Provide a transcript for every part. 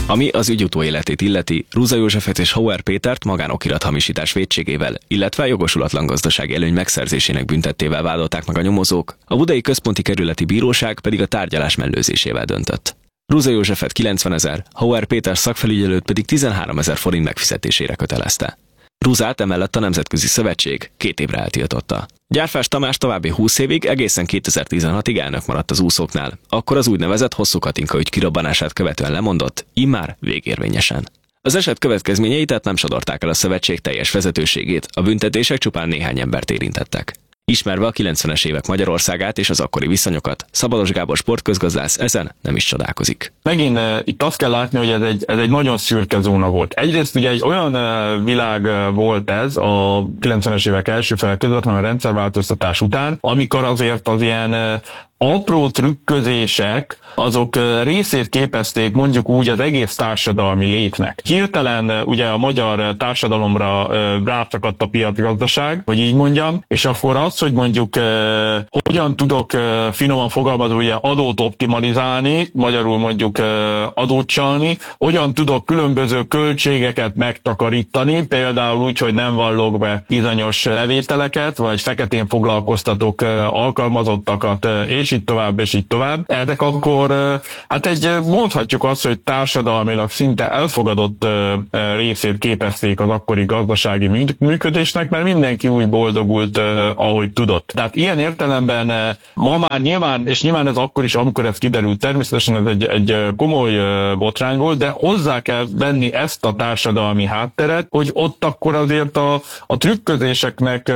Ami az ügy utóéletét illeti, Ruza Józsefet és Hauer Pétert magánokirat hamisítás vétségével, illetve jogosulatlan gazdasági előny megszerzésének büntettével vádolták meg a nyomozók, a Budai Központi Kerületi Bíróság pedig a tárgyalás mellőzésével döntött. Ruza Józsefet 90 000, Hauer Péter szakfelügyelőt pedig 13 000 forint megfizetésére kötelezte. Ruzát emellett a Nemzetközi Szövetség 2 évre eltiltotta. Gyárfás Tamás további 20 évig egészen 2016-ig elnök maradt az úszóknál, akkor az úgynevezett Hosszú Katinka ügy kirobbanását követően lemondott, immár végérvényesen. Az eset következményei tehát nem sodorták el a szövetség teljes vezetőségét, a büntetések csupán néhány embert érintettek. Ismerve a 90-es évek Magyarországát és az akkori viszonyokat, Szabados Gábor sportközgazdász ezen nem is csodálkozik. Megint itt azt kell látni, hogy ez egy nagyon szürke zóna volt. Egyrészt ugye egy olyan világ volt ez a 90-es évek első fele között, a rendszerváltoztatás után, amikor azért az ilyen apró trükközések, azok részét képezték mondjuk úgy az egész társadalmi létnek. Hirtelen ugye a magyar társadalomra rászakadt a piacgazdaság, hogy így mondjam, és akkor az, hogy mondjuk hogyan tudok finoman fogalmazva ugye adót optimalizálni, magyarul mondjuk adót csalni, hogyan tudok különböző költségeket megtakarítani, például úgy, hogy nem vallok be bizonyos levételeket, vagy feketén foglalkoztatok alkalmazottakat, és így tovább, és így tovább. Ezek akkor, hát mondhatjuk azt, hogy társadalmilag szinte elfogadott részét képezték az akkori gazdasági működésnek, mert mindenki úgy boldogult, ahogy tudott. Tehát ilyen értelemben ma már nyilván ez akkor is, amikor ez kiderült, természetesen ez egy komoly botrány volt, de hozzá kell venni ezt a társadalmi hátteret, hogy ott akkor azért a trükközéseknek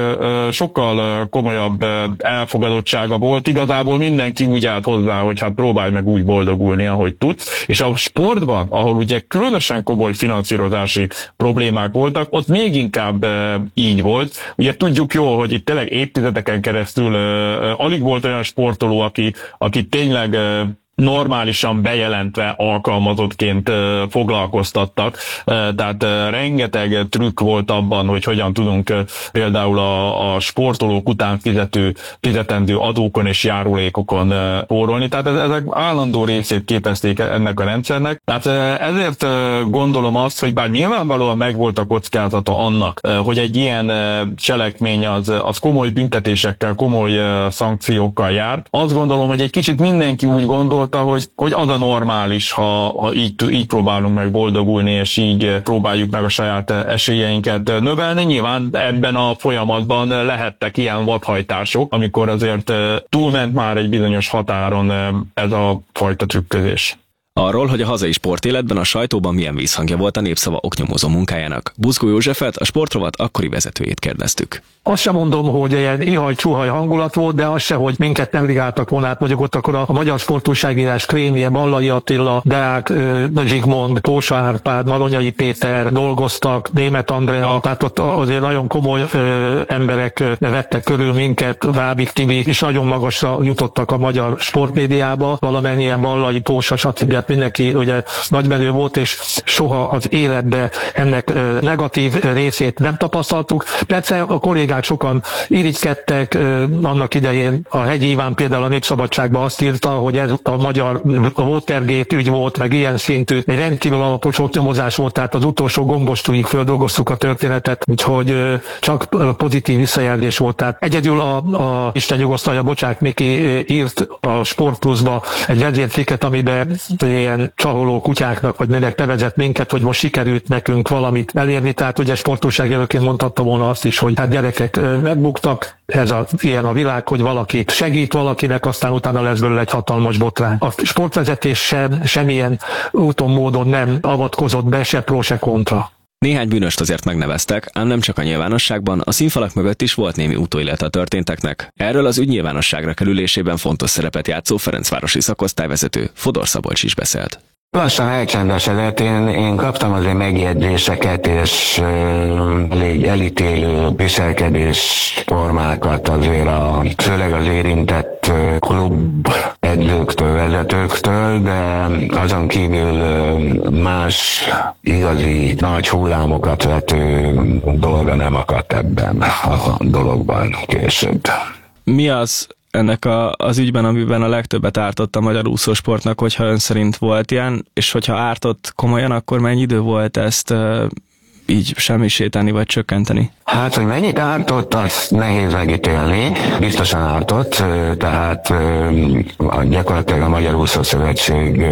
sokkal komolyabb elfogadottsága volt. Igazából mindenki úgy állt hozzá, hogy hát próbálj meg úgy boldogulni, ahogy tudsz. És a sportban, ahol ugye különösen komoly finanszírozási problémák voltak, ott még inkább így volt. Ugye tudjuk jól, hogy itt tényleg évtizedeken keresztül alig volt olyan sportoló, aki tényleg normálisan bejelentve alkalmazottként foglalkoztattak. Tehát rengeteg trükk volt abban, hogy hogyan tudunk például a sportolók után fizetendő adókon és járulékokon spórolni. Tehát ezek állandó részét képezték ennek a rendszernek. Tehát ezért gondolom azt, hogy bár nyilvánvalóan megvolt a kockázata annak, hogy egy ilyen cselekmény az komoly büntetésekkel, komoly szankciókkal járt. Azt gondolom, hogy egy kicsit mindenki úgy gondolta, hogy az a normális, ha így próbálunk meg boldogulni, és így próbáljuk meg a saját esélyeinket növelni. Nyilván ebben a folyamatban lehettek ilyen vadhajtások, amikor azért túlment már egy bizonyos határon ez a fajta trükközés. Arról, hogy a hazai sportéletben a sajtóban milyen vízhangja volt a Népszava oknyomozó munkájának, Buzgó Józsefet, a sportrovat akkori vezetőjét kérdeztük. Azt sem mondom, hogy ilyen ihaj-csuhaj hangulat volt, de az se, hogy minket nem rigáltak volna át. Mondjuk ott akkor a Magyar Sportújságírás krémje, Ballai Attila, Deák Zsigmond, Kósa Árpád, Malonyai Péter dolgoztak, Németh Andrea, tehát ott azért nagyon komoly emberek vettek körül minket, Vábik Tibi, és nagyon magasra jutottak a magyar sportmédiába, valamennyien Ballai, Kósa, stb. Mindenki ugye nagymenő volt, és soha az életben ennek negatív részét nem tapasztaltuk. Persze a kollégák sokan irigykedtek, annak idején a Hegyi Iván például a Népszabadságban azt írta, hogy ez a magyar Watergate ügy volt, meg ilyen szintű, egy rendkívül alapos oknyomozás volt, tehát az utolsó gombostúig földolgoztuk a történetet, úgyhogy csak pozitív visszajelzés volt. Tehát egyedül a Isten nyugosztalja, Bocsák Miki írt a Sport Pluszba egy vezércikket, amiben ilyen csaholó kutyáknak, vagy minek nevezett minket, hogy most sikerült nekünk valamit elérni. Tehát ugye sportújságíróként mondhatta volna azt is, hogy hát gyerekek megbuktak, ilyen a világ, hogy valaki segít valakinek, aztán utána lesz belőle egy hatalmas botrány. A sportvezetés semmilyen úton, módon nem avatkozott be, se pro, se kontra. Néhány bűnöst azért megneveztek, ám nem csak a nyilvánosságban, a színfalak mögött is volt némi utóélete a történteknek. Erről az ügy nyilvánosságra kerülésében fontos szerepet játszó ferencvárosi szakosztályvezető Fodor Szabolcs is beszélt. Lassan elcsendesedett, én kaptam azért megjegyzéseket és elég elítélő viselkedés formákat azért főleg az érintett klub edzőktől, vezetőktől, de azon kívül más igazi nagy hullámokat vető dolga nem akadt ebben a dologban később. Mi az, ennek az ügyben, amiben a legtöbbet ártott a magyar úszósportnak, hogyha ön szerint volt ilyen, és hogyha ártott komolyan, akkor mennyi idő volt ezt így semmisíteni vagy csökkenteni? Hát, hogy mennyit ártott, azt nehéz megítélni. Biztosan ártott, tehát gyakorlatilag a Magyar Úszó Szövetség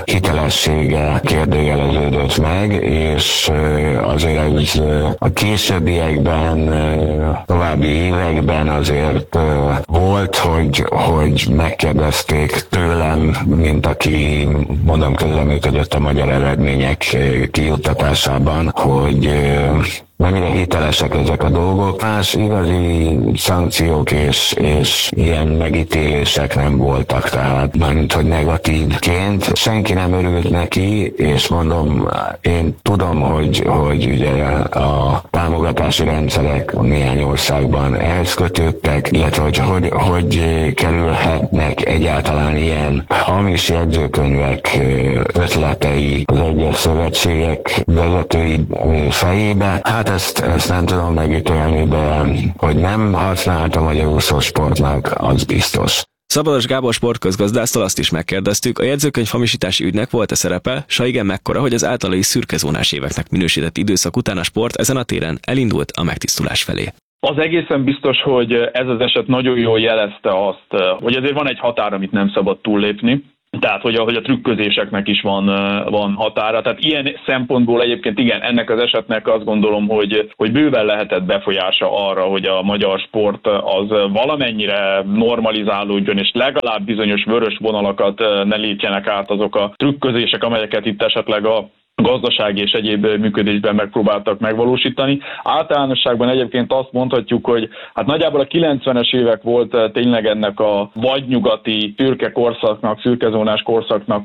hitelessége kérdőjeleződött meg, és azért ez a későbbiekben, további években azért volt, hogy megkérdezték tőlem, mint aki, mondom, közreműködött a magyar eredmények kijuttatásában, hogy mennyire hitelesek ezek a dolgok. Más igazi szankciók és ilyen megítélések nem voltak, tehát mármint, hogy negatívként. Senki nem örült neki, és mondom, én tudom, hogy ugye a támogatási rendszerek néhány országban ehhez kötődtek, illetve hogy kerülhetnek egyáltalán ilyen hamis jegyzőkönyvek ötletei az egyes szövetségek vezetői fejébe. Hát ezt nem tudom megítélni, de hogy nem használtam a magyar úszósportnak, az biztos. Szabados Gábor sportközgazdásztól azt is megkérdeztük, a jegyzőkönyv hamisítási ügynek volt-e szerepe, s ha igen, mekkora, hogy az általa is szürkezónás éveknek minősített időszak után a sport ezen a téren elindult a megtisztulás felé. Az egészen biztos, hogy ez az eset nagyon jól jelezte azt, hogy azért van egy határ, amit nem szabad túllépni. Tehát, hogy a trükközéseknek is van határa. Tehát ilyen szempontból egyébként igen, ennek az esetnek azt gondolom, hogy bőven lehetett befolyása arra, hogy a magyar sport az valamennyire normalizálódjon, és legalább bizonyos vörös vonalakat ne lépjenek át azok a trükközések, amelyeket itt esetleg a gazdasági és egyéb működésben megpróbáltak megvalósítani. Általánosságban egyébként azt mondhatjuk, hogy hát nagyjából a 90-es évek volt tényleg ennek a vadnyugati szürkezónás korszaknak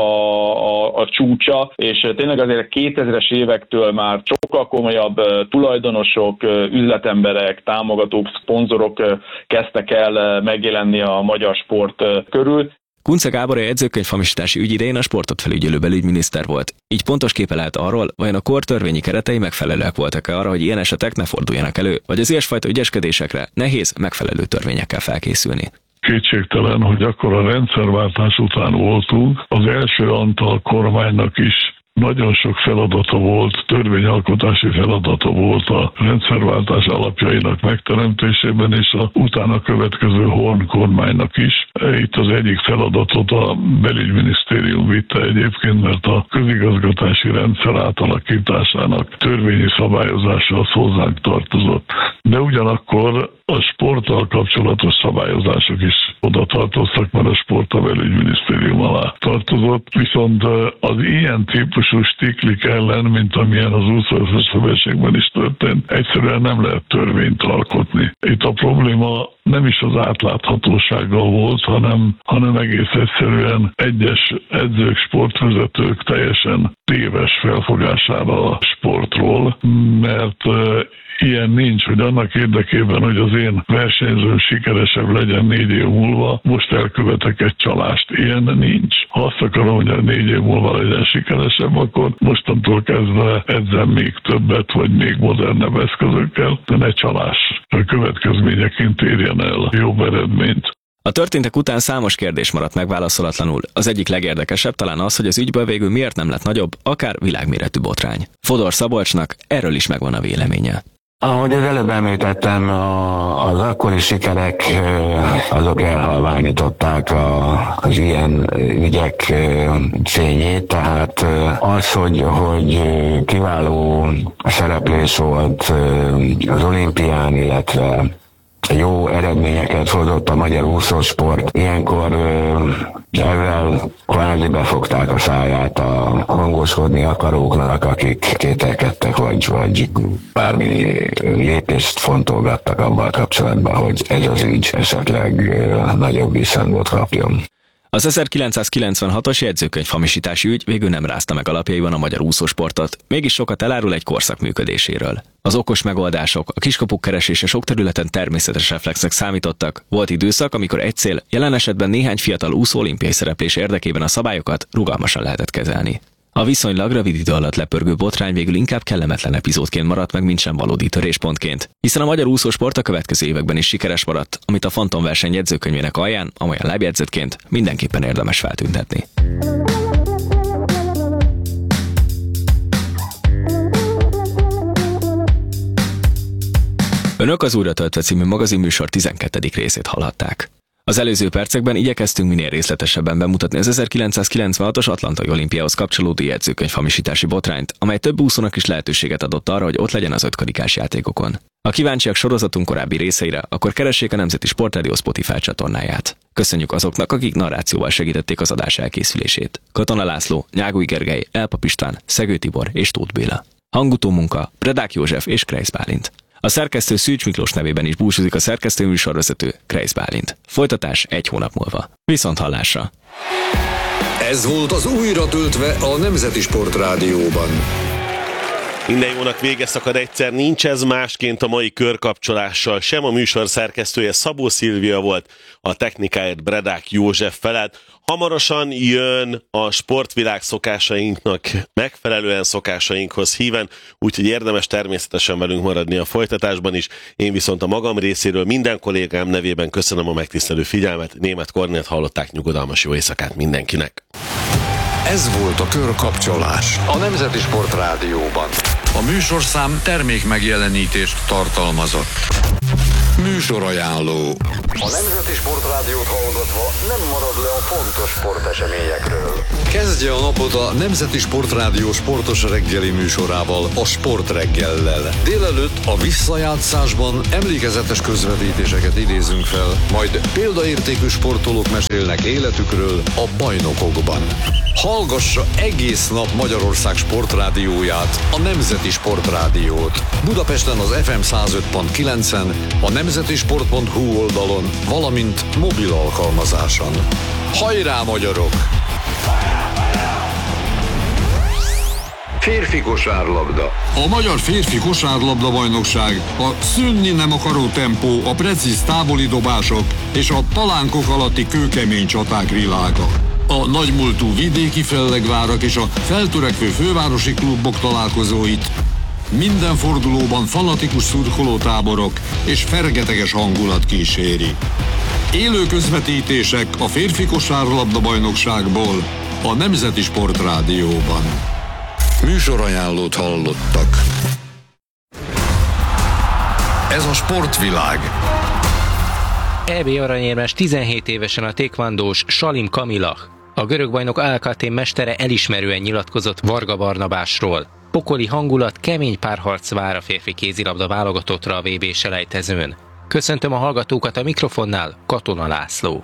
a csúcsa, és tényleg azért 2000-es évektől már sokkal komolyabb tulajdonosok, üzletemberek, támogatók, szponzorok kezdtek el megjelenni a magyar sport körül. Kunce Gábor a jegyzőkönyv hamisítási ügy idején a sportot felügyelő belügyminiszter volt. Így pontos képe lehet arról, vajon a kor törvényi keretei megfelelőek voltak-e arra, hogy ilyen esetek ne forduljanak elő, vagy az ilyesfajta ügyeskedésekre nehéz megfelelő törvényekkel felkészülni. Kétségtelen, hogy akkor a rendszerváltás után voltunk, az első Antal kormánynak is nagyon sok feladata volt, törvényalkotási feladata volt a rendszerváltás alapjainak megteremtésében, és a utána következő Horn kormánynak is. Itt az egyik feladatot a belügyminisztérium vitte egyébként, mert a közigazgatási rendszer átalakításának törvényi szabályozása az hozzánk tartozott. De ugyanakkor a sporttal kapcsolatos szabályozások is oda tartoztak, mert a sport a belügyminisztérium alá tartozott. Viszont az ilyen típusú stiklik ellen, mint amilyen az úszószövetségben is történt, egyszerűen nem lehet törvényt alkotni. Itt a probléma nem is az átláthatósággal volt, hanem egész egyszerűen egyes edzők, sportvezetők teljesen téves felfogására a sportról, mert ilyen nincs, hogy annak érdekében, hogy az én versenyzőm sikeresebb legyen 4 év múlva, most elkövetek egy csalást. Ilyen nincs. Ha azt akarom, hogy a 4 év múlva legyen sikeresebb, akkor mostantól kezdve edzem még többet, vagy még modernebb eszközökkel, de ne csalás. A következményeként érjen el jobb eredményt. A történtek után számos kérdés maradt megválaszolatlanul. Az egyik legérdekesebb talán az, hogy az ügyből végül miért nem lett nagyobb, akár világméretű botrány. Fodor Szabolcsnak erről is megvan a véleménye. Ahogy az előbb említettem, az akkori sikerek azok elhalványították az ilyen ügyek fényét, tehát az, hogy kiváló szereplés volt az olimpián, illetve jó eredményeket hozott a magyar úszósport. Ilyenkor ezzel kvázi befogták a száját a hangoskodni akaróknak, akik kételkedtek, vagy bármi lépést fontolgattak abban kapcsolatban, hogy ez az ügy esetleg nagyobb visszhangot kapjon. Az 1996-os jegyzőkönyv hamisítási ügy végül nem rázta meg alapjaiban a magyar úszósportot, mégis sokat elárul egy korszak működéséről. Az okos megoldások, a kiskapuk keresése sok területen természetes reflexnek számítottak, volt időszak, amikor egy cél, jelen esetben néhány fiatal úszó olimpiai szereplés érdekében a szabályokat rugalmasan lehetett kezelni. A viszonylag rövid idő alatt lepörgő botrány végül inkább kellemetlen epizódként maradt meg, mint sem valódi töréspontként, hiszen a magyar úszósport a következő években is sikeres maradt, amit a Fantom verseny jegyzőkönyvének alján, amolyan lábjegyzetként mindenképpen érdemes feltüntetni. Önök az Újra töltve című magazinműsor 12. részét hallhatták. Az előző percekben igyekeztünk minél részletesebben bemutatni az 1996-os Atlantai olimpiához kapcsolódó jegyzőkönyvhamisítási botrányt, amely több úszónak is lehetőséget adott arra, hogy ott legyen az 5 karikás játékokon. Ha kíváncsiak sorozatunk korábbi részeire, akkor keressék a Nemzeti Sportrádió Spotify csatornáját. Köszönjük azoknak, akik narrációval segítették az adás elkészülését. Katona László, Nyágúj Gergely, Elpap István, Szegő Tibor és Tóth Béla. Hangutó munka Bredák József és Kreisz Bálint. A szerkesztő Szűcs Miklós nevében is búcsúzik a szerkesztő műsorvezető Kreisz Bálint. Folytatás 1 hónap múlva. Viszonthallásra! Ez volt az Újra töltve a Nemzeti Sportrádióban. Minden jónak vége szakad egyszer, nincs ez másként a mai körkapcsolással sem. A műsor szerkesztője Szabó Szilvia volt, a technikáért Bredák József felelt. Hamarosan jön a sportvilág szokásainknak megfelelően szokásainkhoz híven, úgyhogy érdemes természetesen velünk maradni a folytatásban is. Én viszont a magam részéről minden kollégám nevében köszönöm a megtisztelő figyelmet. Németh Kornélt hallották, nyugodalmas jó éjszakát mindenkinek. Ez volt a Körkapcsolás a Nemzeti Sportrádióban. A műsorszám termékmegjelenítést tartalmazott. Műsorajánló. A Nemzeti Sportrádiót hallgatva nem marad le a fontos sporteseményekről. Kezdje a napot a Nemzeti Sportrádió sportos reggeli műsorával, a Sportreggellel. Délelőtt a visszajátszásban emlékezetes közvetítéseket idézünk fel, majd példaértékű sportolók mesélnek életükről a bajnokokban. Hallgassa egész nap Magyarország sportrádióját, a Nemzeti Sportrádiót. Budapesten az FM 105.9-en, a nemzetisport.hu oldalon, valamint mobil alkalmazáson. Hajrá, magyarok! Férfi kosárlabda. A Magyar Férfi Kosárlabda Bajnokság a szűnni nem akaró tempó, a precíz távoli dobások és a palánkok alatti kőkemény csaták világa. A nagymúltú vidéki fellegvárak és a feltörekvő fővárosi klubok találkozóit minden fordulóban fanatikus szurkolótáborok és fergeteges hangulat kíséri. Élő közvetítések a Férfi Kosárlabda Bajnokságból a Nemzeti Sportrádióban. Műsorajánlót hallottak. Ez a sportvilág. EB aranyérmes 17 évesen a tékvandós Salim Kamilach. A görög bajnok Alkatén mestere elismerően nyilatkozott Varga Barnabásról. Pokoli hangulat, kemény párharc vár a férfi kézilabda válogatottra a VB selejtezőn. Köszöntöm a hallgatókat, a mikrofonnál Katona László.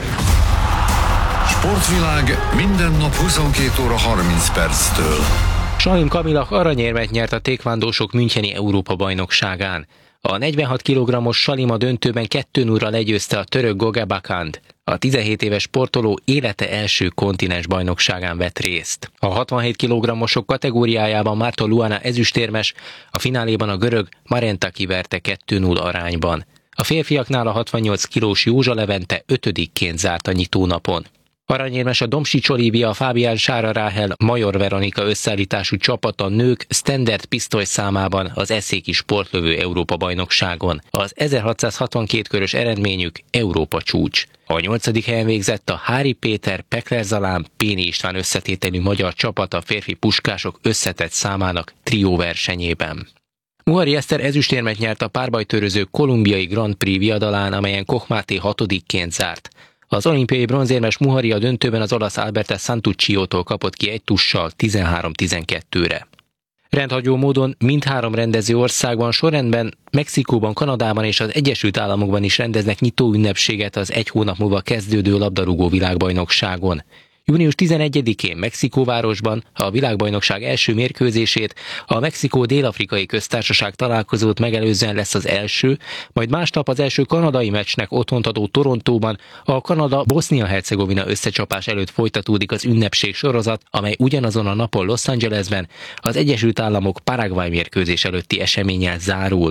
Sportvilág minden nap 22 óra 30 perctől. Salim Kamilach aranyérmet nyert a tékvándósok müncheni Európa-bajnokságán. A 46 kg-os Salim a döntőben 2-0-ra legyőzte a török Gogebakand. A 17 éves sportoló élete első kontinens bajnokságán vett részt. A 67 kg-osok kategóriájában Márton Luana ezüstérmes, a fináléban a görög Marenta kiverte 2-0 arányban. A férfiaknál a 68 kilós Józsa Levente 5-ként zárt a nyitónapon. Aranyérmes a Domsics Olivia, Fábián Sára Ráhel, Major Veronika összeállítású csapat a nők standard pisztoly számában az eszéki sportlövő Európa-bajnokságon. Az 1662 körös eredményük Európa csúcs. A 8. helyen végzett a Hári Péter, Pekler Zalán, Péni István összetételű magyar csapat a férfi puskások összetett számának trió versenyében. Muhari Eszter ezüstérmet nyert a párbajtőröző kolumbiai Grand Prix viadalán, amelyen Koch Máté 6-ként zárt. Az olimpiai bronzérmes Muhari a döntőben az olasz Alberto Santucciótól kapott ki egy tussal 13-12-re. Rendhagyó módon mindhárom rendező országban sorrendben, Mexikóban, Kanadában és az Egyesült Államokban is rendeznek nyitó ünnepséget az 1 hónap múlva kezdődő labdarúgó világbajnokságon. Június 11-én Mexikóvárosban a világbajnokság első mérkőzését, a Mexikó-Dél-Afrikai Köztársaság találkozót megelőzően lesz az első, majd másnap az első kanadai meccsnek otthont adó Torontóban a Kanada-Bosznia-Hercegovina összecsapás előtt folytatódik az ünnepség sorozat, amely ugyanazon a napon Los Angelesben az Egyesült Államok Paraguay mérkőzés előtti eseménnyel zárul.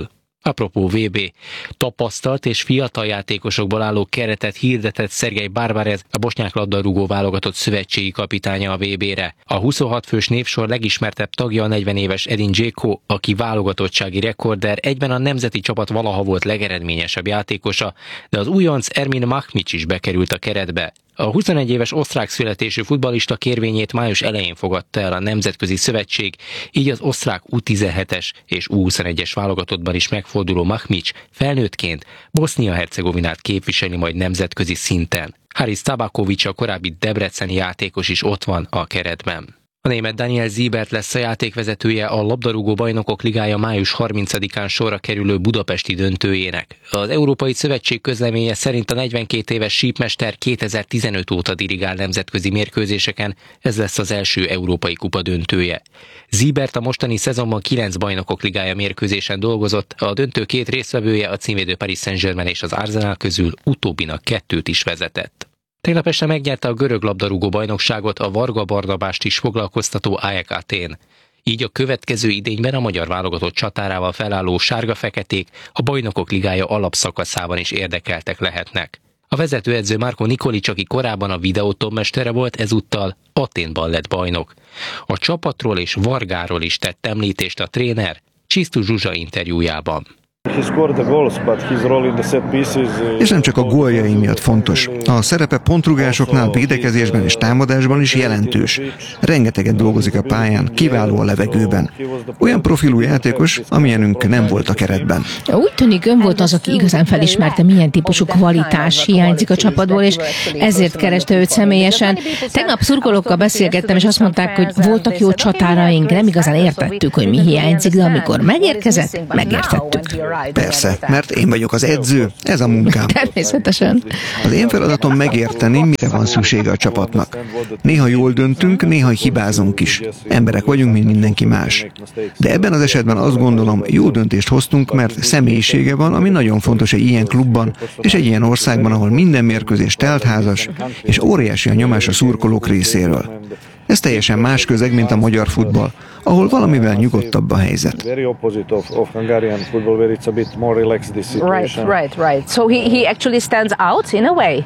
Apropó VB, tapasztalt és fiatal játékosokból álló keretet hirdetett Szergej Barbarez, a bosnyák labdarúgó válogatott szövetségi kapitánya a VB-re. A 26 fős névsor legismertebb tagja a 40 éves Edin Dzeko, aki válogatottsági rekorder, egyben a nemzeti csapat valaha volt legeredményesebb játékosa, de az újonc Ermin Mahmics is bekerült a keretbe. A 21 éves osztrák születésű futballista kérvényét május elején fogadta el a Nemzetközi Szövetség, így az osztrák U17-es és U21-es válogatottban is megforduló Mahmics felnőttként Bosznia-Hercegovinát képviseli majd nemzetközi szinten. Haris Tabakovics, a korábbi debreceni játékos is ott van a keretben. A német Daniel Siebert lesz a játékvezetője a labdarúgó bajnokok ligája május 30-án sorra kerülő budapesti döntőjének. Az Európai Szövetség közleménye szerint a 42 éves sípmester 2015 óta dirigál nemzetközi mérkőzéseken, ez lesz az első Európai Kupa döntője. Siebert a mostani szezonban 9 bajnokok ligája mérkőzésen dolgozott, a döntő két résztvevője, a címvédő Paris Saint-Germain és az Arsenal közül utóbbinak 2-t is vezetett. Tegnap este megnyerte a görög labdarúgó bajnokságot a Varga Barnabást is foglalkoztató AEK Athén. Így a következő idényben a magyar válogatott csatárával felálló sárga-feketék a bajnokok ligája alapszakaszában is érdekeltek lehetnek. A vezetőedző Marko Nikolic, aki korábban a Videóton mestere volt, ezúttal Athénban lett bajnok. A csapatról és Vargáról is tett említést a tréner Csisztu Zsuzsa interjújában. És nem csak a góljai miatt fontos. A szerepe pontrugásoknál, védekezésben és támadásban is jelentős. Rengeteget dolgozik a pályán, kiváló a levegőben. Olyan profilú játékos, amilyenünk nem volt a keretben. Úgy tűnik, ön volt az, aki igazán felismerte, milyen típusú kvalitás hiányzik a csapatból, és ezért kereste őt személyesen. Tegnap szurkolókkal beszélgettem, és azt mondták, hogy voltak jó csatáraink, nem igazán értettük, hogy mi hiányzik, de amikor megérkezett, megértettük. Persze, mert én vagyok az edző, ez a munkám. Természetesen. Az én feladatom megérteni, mire van szüksége a csapatnak. Néha jól döntünk, néha hibázunk is. Emberek vagyunk, mint mindenki más. De ebben az esetben azt gondolom, jó döntést hoztunk, mert személyisége van, ami nagyon fontos egy ilyen klubban, és egy ilyen országban, ahol minden mérkőzés teltházas, és óriási a nyomás a szurkolók részéről. Ez teljesen más közeg, mint a magyar futball, ahol valamivel nyugodtabb a helyzet. Right. So he actually stands out in a way.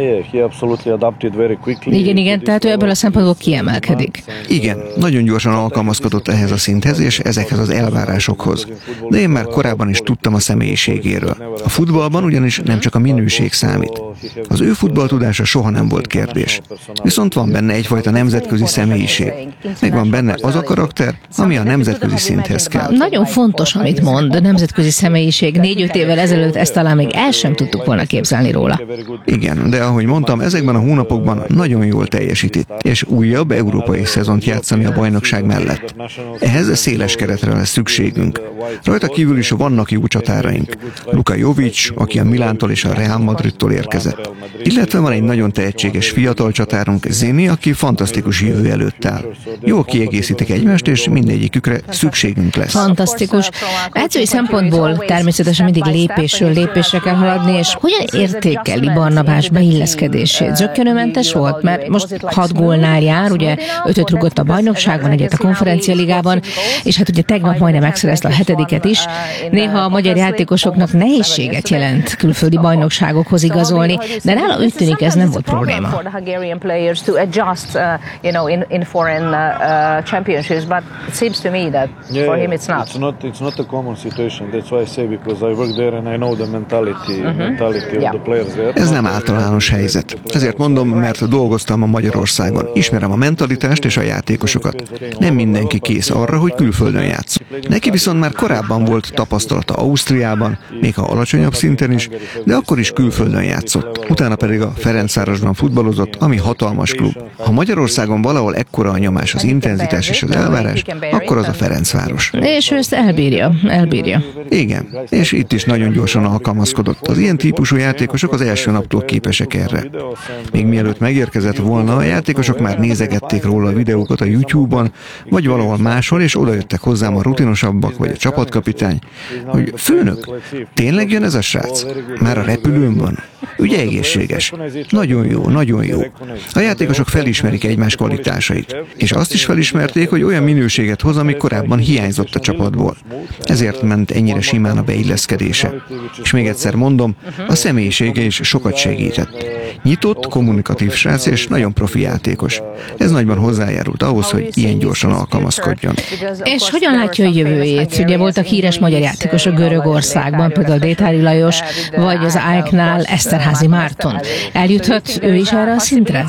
Igen, tehát ő ebből a szempontból kiemelkedik. Igen, nagyon gyorsan alkalmazkodott ehhez a szinthez és ezekhez az elvárásokhoz. De én már korábban is tudtam a személyiségéről. A futballban ugyanis nem csak a minőség számít. Az ő futballtudása soha nem volt kérdés. Viszont van benne egyfajta nemzetközi személyiség. Meg van benne az a karakter, ami a nemzetközi szinthez kell. Nagyon fontos, amit mond, a nemzetközi személyiség. 4-5 évvel ezelőtt ezt talán még el sem tudtuk volna képzelni róla. Igen, de ahogy mondtam, ezekben a hónapokban nagyon jól teljesíti, és újabb európai szezont játszani a bajnokság mellett. Ehhez széles keretre lesz szükségünk. Rajta kívül is vannak jó csatáraink. Luka Jovic, aki a Milántól és a Real Madridtól érkezett. Illetve van egy nagyon tehetséges fiatal csatárunk, Zini, aki fantasztikus jövő előtt áll. Jól kiegészítik egymást, és mindegyikükre szükségünk lesz. Fantasztikus. Edzői szempontból természetesen mindig lépésről lépésre kell haladni, és hogyan értékeli Barnabás beilleszkedését? Zökkenőmentes volt, mert most 6 gólnál jár, ugye 5-öt rúgott a bajnokságban, egyet a konferencialigában, és hát ugye tegnap majdnem megszerezte a 7-et is. Néha a magyar játékosoknak nehézséget jelent külföldi bajnokságokhoz igazolni, de nála úgy tűnik, ez nem volt probléma. Championships, but it seems to me that for him it's not. It's not a common situation. That's why I say, because I work there and I know the mentality of the players there. Ez nem általános helyzet. Ezért mondom, mert dolgoztam a Magyarországon. Ismerem a mentalitást és a játékosokat. Nem mindenki kész arra, hogy külföldön játsz. Neki viszont már korábban volt tapasztalata Ausztriában, még ha alacsonyabb szinten is, de akkor is külföldön játszott. Utána pedig a Ferencvárosban futballozott, ami hatalmas klub. Ha Magyarországon valahol ekkora a nyomás, az intenzitás és az elvárás, akkor az a Ferencváros. És ő ezt elbírja. Igen, és itt is nagyon gyorsan alkalmazkodott. Az ilyen típusú játékosok az első naptól képesek erre. Még mielőtt megérkezett volna, a játékosok már nézegették róla a videókat a YouTube-on, vagy valahol máshol, és odajöttek hozzám a rutinosabbak, vagy a csapatkapitány, hogy főnök, tényleg jön ez a srác? Már a repülőn van? Ugye egészséges? Nagyon jó, nagyon jó. A játékosok felismerik egymás kvalitásait, és azt is felismerték, hogy olyan minőséget hoz, ami korábban hiányzott a csapatból. Ezért ment ennyire simán a beilleszkedése. És még egyszer mondom, a személyisége is sokat segített. Nyitott, kommunikatív srác és nagyon profi játékos. Ez nagyban hozzájárult ahhoz, hogy ilyen gyorsan alkalmazkodjon. És hogyan látja a jövőjét? Ugye voltak híres magyar játékosok Görögországban, például Détári Lajos, vagy az AEK-nál Eszterházy Márton. Eljuthat ő is erre a szintre?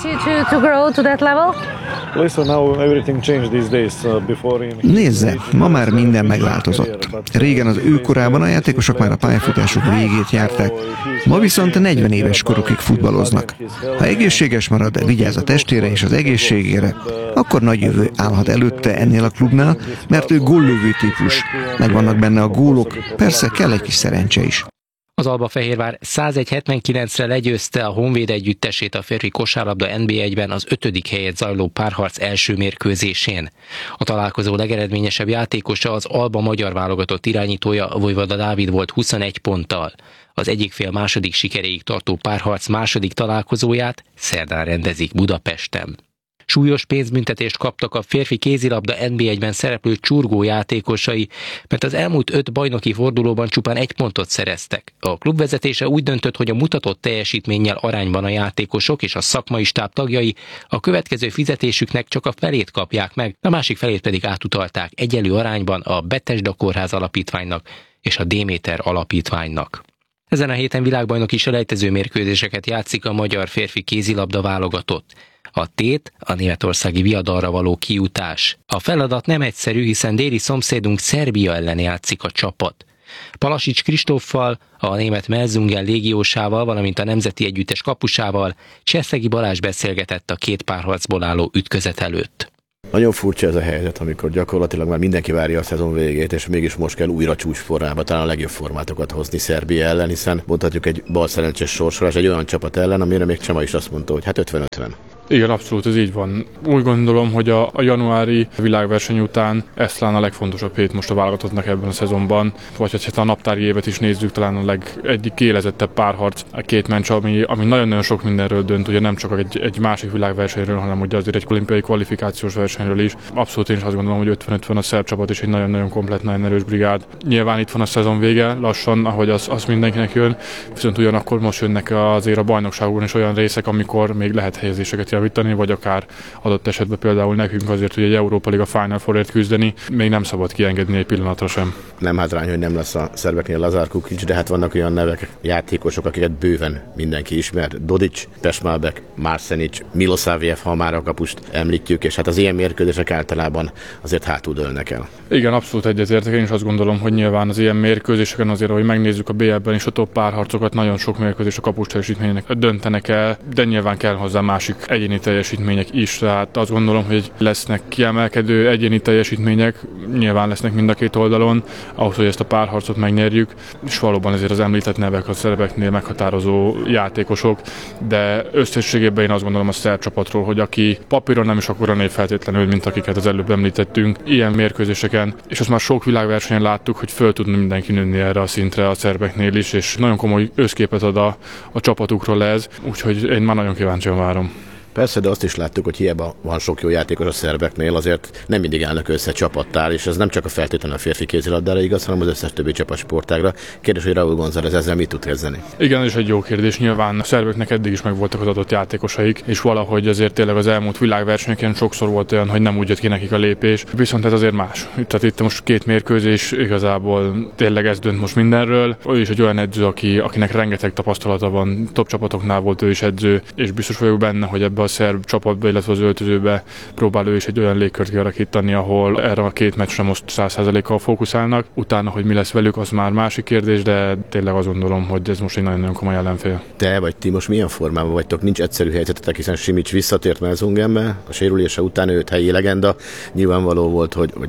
Nézze, ma már minden megváltozott. Régen az ő korában a játékosok már a pályafutásuk végét járták, ma viszont 40 éves korukig futballoznak. Ha egészséges marad, vigyáz a testére és az egészségére, akkor nagy jövő állhat előtte ennél a klubnál, mert ő góllövő típus. Megvannak benne a gólok, persze kell egy kis szerencse is. Az Albafehérvár 101-79-re legyőzte a Honvéd együttesét a férfi kosárlabda NB1-ben az 5. helyet zajló párharc első mérkőzésén. A találkozó legeredményesebb játékosa az Alba magyar válogatott irányítója Vojvoda Dávid volt 21 ponttal. Az egyik fél második sikeréig tartó párharc második találkozóját szerdán rendezik Budapesten. Súlyos pénzbüntetést kaptak a férfi kézilabda NB1-ben szereplő Csurgó játékosai, mert az elmúlt 5 bajnoki fordulóban csupán 1 pontot szereztek. A klubvezetése úgy döntött, hogy a mutatott teljesítménnyel arányban a játékosok és a szakmai stáb tagjai a következő fizetésüknek csak a felét kapják meg, a másik felét pedig átutalták egyenlő arányban a Bethesda Kórház Alapítványnak és a Déméter Alapítványnak. Ezen a héten világbajnoki selejtező mérkőzéseket játszik a magyar férfi kézilabda válogatott. A tét a németországi Viadalra való kijutás. A feladat nem egyszerű, hiszen déli szomszédunk Szerbia ellen játszik a csapat. Palasics Kristóffal, a német Melsungen légiósával, valamint a nemzeti együttes kapusával Cseszegi Balázs beszélgetett a két párharcból álló ütközet előtt. Nagyon furcsa ez a helyzet, amikor gyakorlatilag már mindenki várja a szezon végét, és mégis most kell újra csúcsformába talán a legjobb formátokat hozni Szerbia ellen, hiszen mondhatjuk egy balszerencsés sorsolás egy olyan csapat ellen, amire még Csema is azt mondta, hogy hát 50-50. Igen, abszolút, ez így van. Úgy gondolom, hogy a januári világverseny után ez talán a legfontosabb hét most a válogatottnak ebben a szezonban. Vagy ha a naptári évet is nézzük, talán a egyik kiélezettebb párharc, a két meccs, ami nagyon-nagyon sok mindenről dönt, ugye nem csak egy másik világversenyről, hanem ugye azért egy olimpiai kvalifikációs versenyről is. Abszolút én is azt gondolom, hogy 50-50 a szerb csapat és egy nagyon-nagyon komplett, nagyon erős brigád. Nyilván itt van a szezon vége, lassan, ahogy az mindenkinek jön, viszont ugyanakkor most jönnek azért a bajnokságokon is olyan részek, amikor még lehet helyezéseket javítani, vagy akár adott esetben például nekünk azért, hogy egy Európa Liga Final Fourért küzdeni, még nem szabad kiengedni egy pillanatra sem. Nem hátrány, hogy nem lesz a szerbeknél Lazar Kukic, de hát vannak olyan nevek, játékosok, akiket bőven mindenki ismer. Dodic, Tesmalbek, Marsenic, Milosavljev, ha már a kapust említjük, és hát az ilyen mérkőzések általában azért hátul dőlnek el. Igen, abszolút egyetértek. Én is azt gondolom, hogy nyilván az ilyen mérkőzéseken azért, hogy megnézzük a BL-ben is a top párharcokat, nagyon sok mérkőzés a kapus teljesítménynek döntenek el, de nyilván kell hozzá másik egyéni teljesítmények is. Tehát azt gondolom, hogy lesznek kiemelkedő egyéni teljesítmények, nyilván lesznek mind a két oldalon, ahhoz, hogy ezt a párharcot megnyerjük, és valóban ezért az említett nevek a szerbeknél meghatározó játékosok, de összességében én azt gondolom a szerb csapatról, hogy aki papíron nem is akkora név feltétlenül, mint akiket az előbb említettünk, ilyen mérkőzéseken, és azt már sok világversenyen láttuk, hogy föl tud mindenki nőni erre a szintre a szerbeknél is, és nagyon komoly összképet ad a csapatukról ez, úgyhogy én már nagyon kíváncsian várom. Persze, de azt is láttuk, hogy hiába van sok jó játékos a szerbeknél, azért nem mindig állnak össze csapattár, és ez nem csak a feltétlenül a férfi kézilabdára igaz, hanem az összes többi csapatsportágra. Kérdés, hogy Raúl González ezzel mit tud kezdeni? Igen, ez egy jó kérdés. Nyilván a szerbeknek eddig is megvoltak az adott játékosaik, és valahogy azért tényleg az elmúlt világversenyeken sokszor volt olyan, hogy nem úgy jött ki nekik a lépés, viszont ez azért más. Tehát itt most két mérkőzés, igazából tényleg ez dönt most mindenről. Ő is egy olyan edző, akinek rengeteg tapasztalata van, top csapatoknál volt ő is edző, és biztos vagyok benne, hogy ebbe a szerb csapatba, illetve az öltözőbe próbál ő is egy olyan légkört kialakítani, ahol erre a két meccsre most 100%-kal fókuszálnak. Utána, hogy mi lesz velük, az már másik kérdés, de tényleg azt gondolom, hogy ez most egy nagyon-nagyon komoly ellenfél. Te vagy ti most milyen formában vagytok? Nincs egyszerű helyzetetek, hiszen Simic visszatért Melsunghenbe, a sérülése után őt helyi legenda. Nyilvánvaló volt, hogy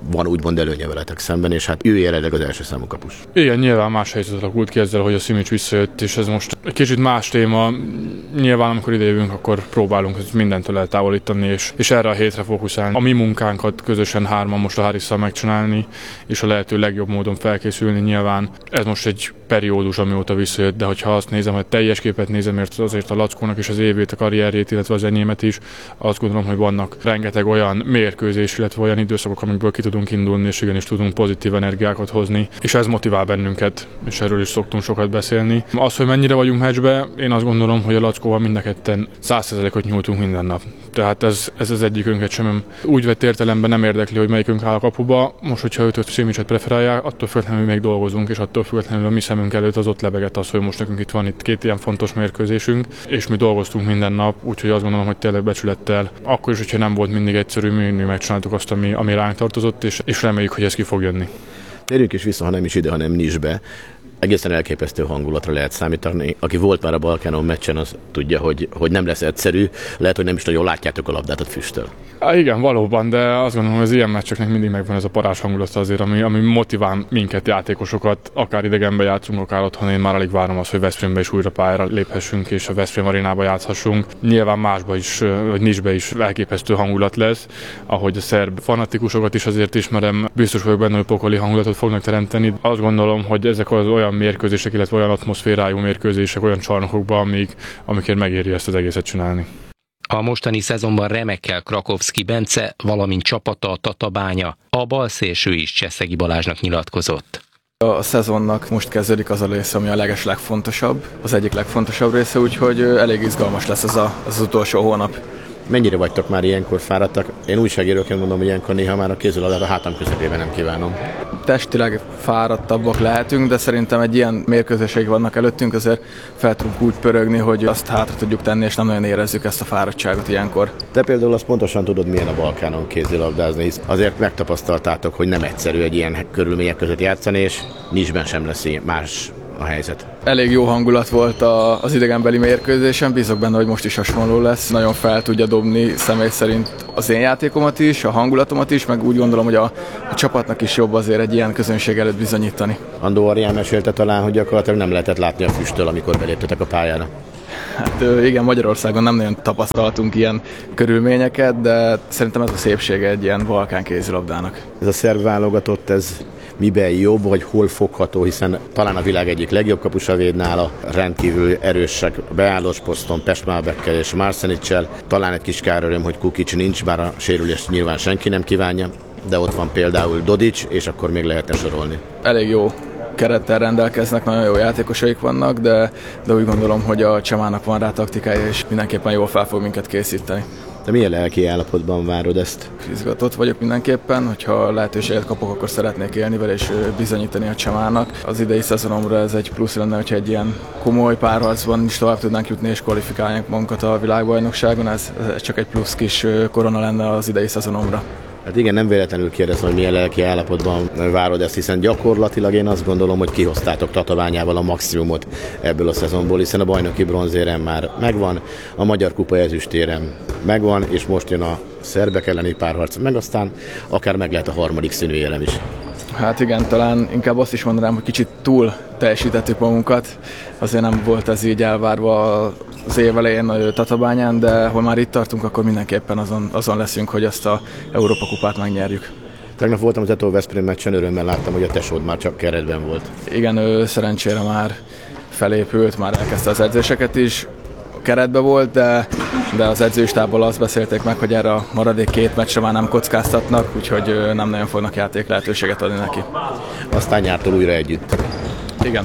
van úgymond előnye veletek szemben, és hát ő jelenleg az első számú kapus. Igen, nyilván más helyzet alakult ki ezzel, hogy a Simic visszajött, és ez most egy kicsit más téma. Nyilván, amikor idejövünk, akkor próbálunk mindentől eltávolítani, és erre a hétre fókuszálni. A mi munkánkat közösen hárman most a Harrisszal megcsinálni, és a lehető legjobb módon felkészülni. Nyilván ez most egy periódus, amióta visszajött, de hogyha azt nézem, hogy teljes képet nézem, mert azért a Lackónak is az évét, a karrierjét, illetve az enyémet is, azt gondolom, hogy vannak rengeteg olyan mérkőzés, illetve olyan időszakok, amikből ki tudunk indulni, és igenis tudunk pozitív energiákat hozni, és ez motivál bennünket, és erről is szoktunk sokat beszélni. Az, hogy mennyire vagyunk meccsbe, én azt gondolom, hogy a Lackóval mind a ketten 100%-ot nyújtunk minden nap. Tehát ez az egyikünket sem úgy vett értelemben nem érdekli, hogy melyikünk áll a kapuba. Most, hogyha őt Simicet preferálják, attól függetlenül még dolgozunk, és attól függetlenül a mi szemünk előtt az ott lebegett az, hogy most nekünk itt van két ilyen fontos mérkőzésünk, és mi dolgoztunk minden nap, úgyhogy azt gondolom, hogy tényleg becsülettel. Akkor is, hogyha nem volt mindig egyszerű, mi megcsináltuk azt, ami ránk tartozott, és reméljük, hogy ez ki fog jönni. Térjünk is vissza, ha nem is ide, hanem Nice-be. Egészen elképesztő hangulatra lehet számítani. Aki volt már a Balkánon meccsen, az tudja, hogy nem lesz egyszerű. Lehet, hogy nem is nagyon látjátok a labdát, ott füstöl. Igen, valóban, de azt gondolom, hogy az ilyen meccseknek mindig megvan ez a parázs hangulata azért, ami motivál minket, játékosokat, akár idegenbe játszunk, akár otthon. Én már alig várom azt, hogy Veszprémbe is újra pályára léphessünk, és a Veszprém arénába játszhassunk. Nyilván másba is, vagy Nice-be is elképesztő hangulat lesz, ahogy a szerb fanatikusokat is azért ismerem. Biztos vagyok benne, hogy pokoli hangulatot fognak teremteni. Azt gondolom, hogy ezek az olyan mérkőzések, illetve olyan atmoszférájú mérkőzések, olyan csarnokokban, amikért megéri ezt az egészet csinálni. A mostani szezonban remekkel Krakowski Bence, valamint csapata a Tatabánya, a balszélső is Cseszegi Balázsnak nyilatkozott. A szezonnak most kezdődik az a része, ami a legfontosabb, az egyik legfontosabb része, úgyhogy elég izgalmas lesz ez az utolsó hónap. Mennyire vagytok már ilyenkor fáradtak? Én újságíróként mondom, hogy ilyenkor néha már a kézilabdát a hátam közepében nem kívánom. Testileg fáradtabbak lehetünk, de szerintem egy ilyen mérkőzéseik vannak előttünk, azért fel tudunk úgy pörögni, hogy azt hátra tudjuk tenni, és nem nagyon érezzük ezt a fáradtságot ilyenkor. Te például azt pontosan tudod, milyen a Balkánon kézilabdázni, hisz azért megtapasztaltátok, hogy nem egyszerű egy ilyen körülmények között játszani, és Nice-ben sem lesz más a helyzet. Elég jó hangulat volt az idegenbeli mérkőzésen, bízok benne, hogy most is hasonló lesz. Nagyon fel tudja dobni személy szerint az én játékomat is, a hangulatomat is, meg úgy gondolom, hogy a csapatnak is jobb azért egy ilyen közönség előtt bizonyítani. Andó Arián mesélte talán, hogy gyakorlatilag nem lehetett látni a füsttől, amikor beléptetek a pályára. Hát igen, Magyarországon nem nagyon tapasztaltunk ilyen körülményeket, de szerintem ez a szépsége egy ilyen balkán kézilabdának. Ez a szerb válogatott, ez miben jobb, vagy hol fogható, hiszen talán a világ egyik legjobb kapusa véd nála, rendkívül erősek beállós poszton, Pestmalbekkel és Marseniccel. Talán egy kis kár öröm, hogy Kukic nincs, bár a sérülést nyilván senki nem kívánja, de ott van például Dodic, és akkor még lehetne sorolni. Elég jó kerettel rendelkeznek, nagyon jó játékosaik vannak, de úgy gondolom, hogy a Csemának van rá taktikája, és mindenképpen jól fel fog minket készíteni. De milyen lelki állapotban várod ezt? Izgatott vagyok mindenképpen, hogyha lehetőséget kapok, akkor szeretnék élni vele és bizonyítani a Csemának. Az idei szezonomra ez egy plusz lenne, hogyha egy ilyen komoly párharcban is tovább tudnánk jutni és kvalifikálnánk magunkat a világbajnokságon, ez csak egy plusz kis korona lenne az idei szezonomra. Hát igen, nem véletlenül kérdezem, hogy milyen lelki állapotban várod ezt, hiszen gyakorlatilag én azt gondolom, hogy kihoztátok Tatabányával a maximumot ebből a szezonból, hiszen a bajnoki bronzérem már megvan, a magyar kupa ezüstérem megvan, és most jön a szerbek elleni párharc, meg aztán akár meg lehet a harmadik színűjelem is. Hát igen, talán inkább azt is mondanám, hogy kicsit túl teljesítettük magunkat, azért nem volt ez így elvárva az év elején Tatabányán, de ha már itt tartunk, akkor mindenképpen azon leszünk, hogy ezt a Európa kupát megnyerjük. Tegnap voltam az Eto Veszprém meccsen, örömmel láttam, hogy a tesód már csak keretben volt. Igen, ő szerencsére már felépült, már elkezdte az edzéseket is, keretbe volt, de az edzőstából azt beszélték meg, hogy erre a maradék 2 meccsre már nem kockáztatnak, úgyhogy nem nagyon fognak játék lehetőséget adni neki. Aztán nyártól újra együtt. Igen,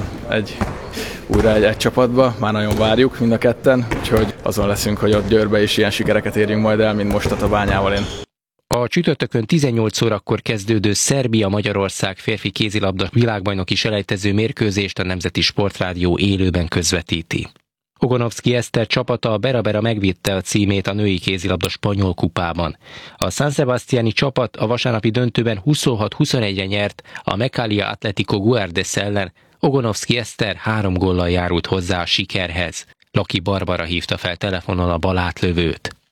újra egy csapatba, már nagyon várjuk mind a ketten, úgyhogy azon leszünk, hogy ott Győrbe is ilyen sikereket érjünk majd el, mint most a Tatabányával én. A csütörtökön 18 órakor kezdődő Szerbia-Magyarország férfi kézilabda világbajnoki selejtező mérkőzést a Nemzeti Sportrádió élőben közvetíti. Ogonovszki Eszter csapata a Bera-Bera megvitte a címét a női kézilabda spanyol kupában. A San Sebastiani csapat a vasárnapi döntőben 26-21-re nyert a Mecalia Atletico Guardes ellen, Ogonovszki Eszter 3 góllal járult hozzá a sikerhez. Laki Barbara hívta fel telefonon a bal átlövőt.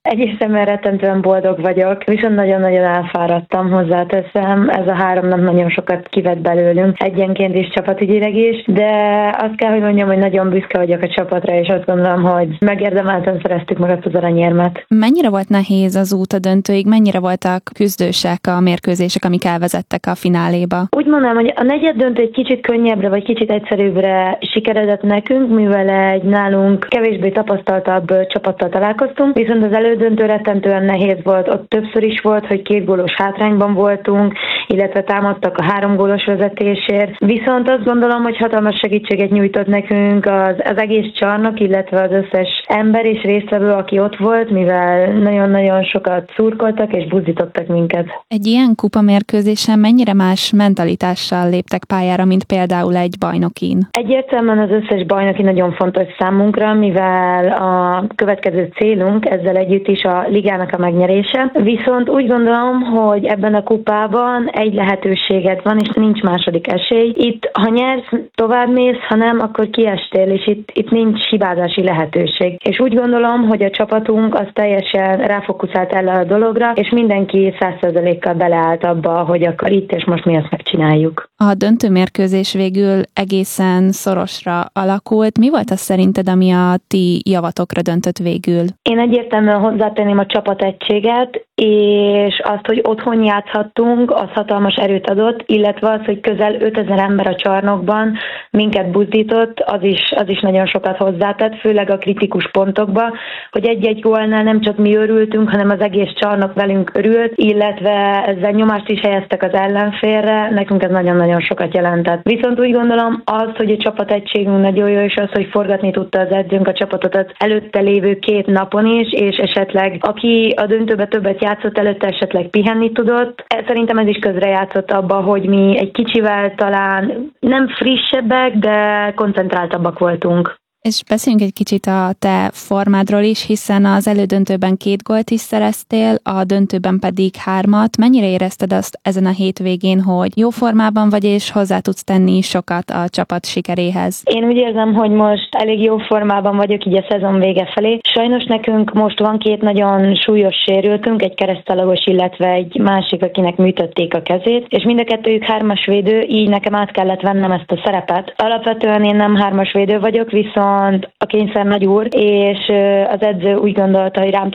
Egészen rettentően boldog vagyok, viszont nagyon-nagyon elfáradtam, hozzáteszem. Ez a 3 nap nagyon sokat kivett belőlünk, egyenként is, csapatügyileg is, de azt kell, hogy mondjam, hogy nagyon büszke vagyok a csapatra, és azt gondolom, hogy megérdemelten szereztük meg azt az aranyérmet. Mennyire volt nehéz az út a döntőig, mennyire voltak küzdősek a mérkőzések, amik elvezettek a fináléba? Úgy mondanám, hogy a negyed döntő egy kicsit könnyebbre, vagy kicsit egyszerűbbre sikeredett nekünk, mivel egy nálunk kevésbé tapasztaltabb csapattal találkoztunk, viszont az elődöntő rettentően nehéz volt, ott többször is volt, hogy 2 gólos hátrányban voltunk, illetve támadtak a 3 gólos vezetésért. Viszont azt gondolom, hogy hatalmas segítséget nyújtott nekünk az egész csarnok, illetve az összes ember és résztvevő, aki ott volt, mivel nagyon-nagyon sokat szurkoltak és buzdítottak minket. Egy ilyen kupamérkőzésen mennyire más mentalitással léptek pályára, mint például egy bajnokin? Egyértelműen az összes bajnoki nagyon fontos számunkra, mivel a következő célunk ezzel együtt is a ligának a megnyerése. Viszont úgy gondolom, hogy ebben a kupában egy lehetőséged van, és nincs második esély. Itt, ha nyersz, továbbmész, ha nem, akkor kiestél, és itt nincs hibázási lehetőség. És úgy gondolom, hogy a csapatunk az teljesen ráfokuszált erre a dologra, és mindenki 100%-kal beleállt abba, hogy akkor itt és most mi ezt megcsináljuk. A döntőmérkőzés végül egészen szorosra alakult. Mi volt az szerinted, ami a ti javatokra döntött végül? Én egyértelműen hozzátenném a csapategységet, és azt, hogy otthon játszhattunk, az hatalmas erőt adott, illetve az, hogy közel 5000 ember a csarnokban minket buzdított, az is nagyon sokat hozzátett, főleg a kritikus pontokba, hogy egy-egy gólnál nem csak mi örültünk, hanem az egész csarnok velünk örült, illetve ezzel nyomást is helyeztek az ellenfélre, nekünk ez nagyon-nagyon sokat jelentett. Viszont úgy gondolom azt, hogy a csapategységünk nagyon jó, és az, hogy forgatni tudta az edzőnk a csapatot az előtte lévő 2 napon is, és esetleg aki a döntőbe többet játszott, előtte esetleg pihenni tudott. Szerintem ez is közrejátszott abba, hogy mi egy kicsivel talán nem frissebbek, de koncentráltabbak voltunk. És beszéljünk egy kicsit a te formádról is, hiszen az elődöntőben 2 gólt is szereztél, a döntőben pedig 3-at. Mennyire érezted azt ezen a hétvégén, hogy jó formában vagy, és hozzá tudsz tenni sokat a csapat sikeréhez? Én úgy érzem, hogy most elég jó formában vagyok így a szezon vége felé. Sajnos nekünk most van 2 nagyon súlyos sérültünk, egy keresztalagos, illetve egy másik, akinek műtötték a kezét, és mind a kettőjük 3-as védő, így nekem át kellett vennem ezt a szerepet. Alapvetően én nem 3-as védő vagyok, viszont a kényszer nagy úr, és az edző úgy gondolta, hogy rám